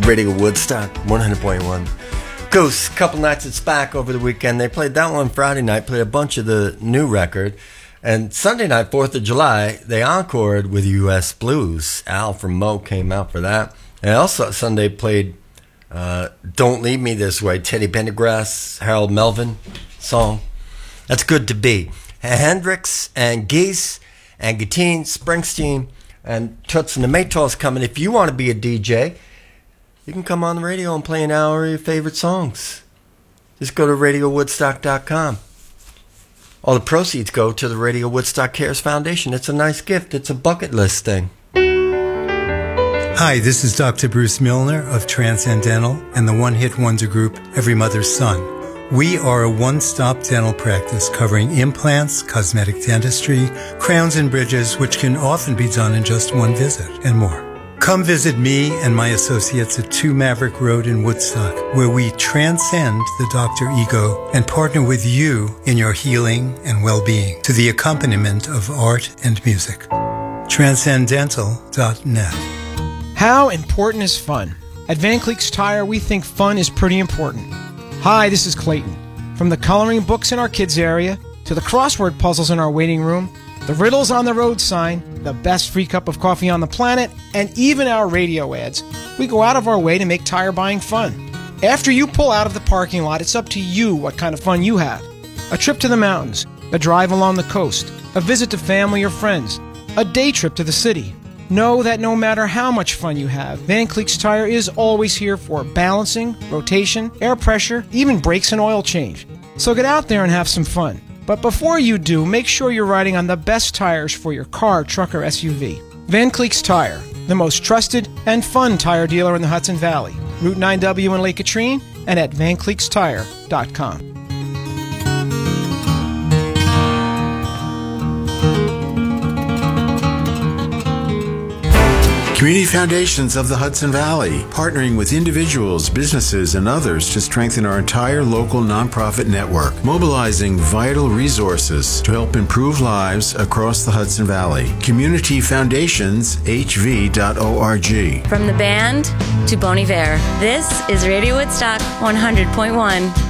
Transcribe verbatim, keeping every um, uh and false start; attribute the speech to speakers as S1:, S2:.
S1: Radio Woodstock, one hundred point one. Goose, couple nights at SPAC over the weekend. They played that one Friday night, played a bunch of the new record. And Sunday night, fourth of July, they encored with U S Blues. Al from Mo came out for that. And also Sunday played uh, Don't Leave Me This Way, Teddy Pendergrass, Harold Melvin song. That's good to be. Hendrix and Geese and Gatine, Springsteen, and Toots and the Maytals coming. If you want to be a D J, you can come on the radio and play an hour of your favorite songs. Just go to radio woodstock dot com. All the proceeds go to the Radio Woodstock Cares Foundation. It's a nice gift. It's a bucket list thing.
S2: Hi, this is Doctor Bruce Milner of Transcendental and the one-hit wonder group Every Mother's Son. We are a one-stop dental practice covering implants, cosmetic dentistry, crowns and bridges, which can often be done in just one visit, and more. Come visit me and my associates at two Maverick Road in Woodstock, where we transcend the doctor ego and partner with you in your healing and well-being to the accompaniment of art and music. transcendental dot net.
S3: How important is fun? At Van Cleek's Tire, we think fun is pretty important. Hi, this is Clayton. From the coloring books in our kids' area to the crossword puzzles in our waiting room, the riddles on the road sign, the best free cup of coffee on the planet, and even our radio ads, we go out of our way to make tire buying fun. After you pull out of the parking lot, it's up to you what kind of fun you have. A trip to the mountains, a drive along the coast, a visit to family or friends, a day trip to the city. Know that no matter how much fun you have, Van Cleek's Tire is always here for balancing, rotation, air pressure, even brakes and oil change. So get out there and have some fun. But before you do, make sure you're riding on the best tires for your car, truck, or S U V. Van Cleek's Tire, the most trusted and fun tire dealer in the Hudson Valley. Route nine W in Lake Katrine and at van cleeks tire dot com.
S4: Community Foundations of the Hudson Valley, partnering with individuals, businesses, and others to strengthen our entire local nonprofit network, mobilizing vital resources to help improve lives across the Hudson Valley. community foundations h v dot org.
S5: From the band to Bon Iver, this is Radio Woodstock one hundred point one.